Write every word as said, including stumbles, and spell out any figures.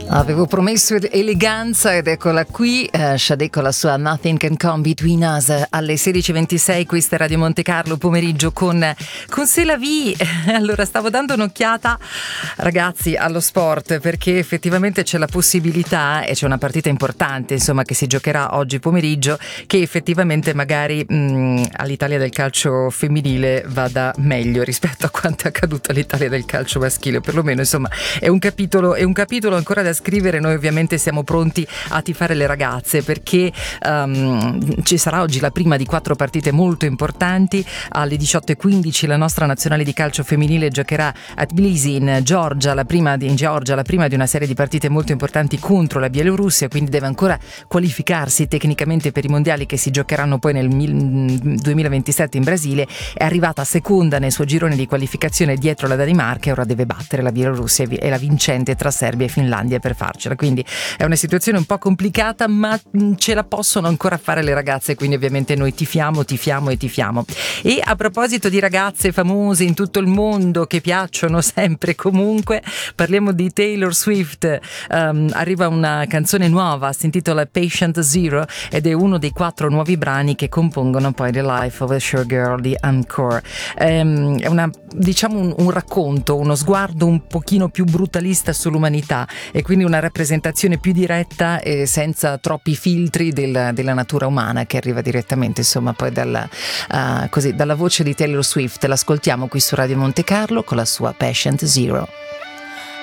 Avevo promesso eleganza ed eccola qui, uh, Sade con la sua Nothing Can Come Between Us alle sedici e ventisei. Questa è Radio Monte Carlo pomeriggio con, con C'est la vie. Allora stavo dando un'occhiata, ragazzi, allo sport, perché effettivamente c'è la possibilità e c'è una partita importante insomma che si giocherà oggi pomeriggio, che effettivamente magari mh, all'Italia del calcio femminile vada meglio rispetto a quanto è accaduto all'Italia del calcio maschile, perlomeno insomma è un capitolo, è un capitolo ancora da scrivere. Noi ovviamente siamo pronti a tifare le ragazze perché um, ci sarà oggi la prima di quattro partite molto importanti. Alle diciotto e quindici la nostra nazionale di calcio femminile giocherà a Tbilisi in Georgia, la prima di, in Georgia, la prima di una serie di partite molto importanti contro la Bielorussia, quindi deve ancora qualificarsi tecnicamente per i mondiali che si giocheranno poi nel duemilaventisette in Brasile. È arrivata seconda nel suo girone di qualificazione dietro la Danimarca e ora deve battere la Bielorussia e la vincente tra Serbia e Finlandia per farcela, quindi è una situazione un po' complicata, ma ce la possono ancora fare le ragazze, quindi ovviamente noi tifiamo, tifiamo e tifiamo. E a proposito di ragazze famose in tutto il mondo che piacciono sempre e comunque, parliamo di Taylor Swift. Um, arriva una canzone nuova, si intitola Patient Zero ed è uno dei quattro nuovi brani che compongono poi The Life of a Showgirl di Encore. Um, è una, diciamo un, un racconto, uno sguardo un pochino più brutalista sull'umanità e quindi una rappresentazione più diretta e senza troppi filtri del, della natura umana, che arriva direttamente insomma poi dalla, uh, così, dalla voce di Taylor Swift. L'ascoltiamo qui su Radio Monte Carlo con la sua Patient Zero.